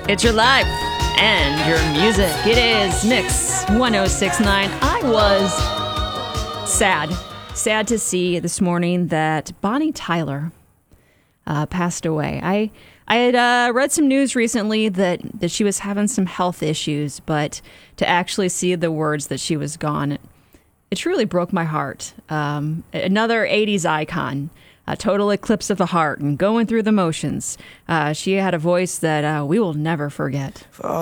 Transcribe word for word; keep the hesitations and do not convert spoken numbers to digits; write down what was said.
It's your life and your music. It is Mix ten sixty-nine. I was sad, sad to see this morning that Bonnie Tyler uh, passed away. I I had uh, read some news recently that, that she was having some health issues, but to actually see the words that she was gone, it, it truly broke my heart. Um, another eighties icon. A total eclipse of the heart and going through the motions. Uh, she had a voice that uh, we will never forget. For all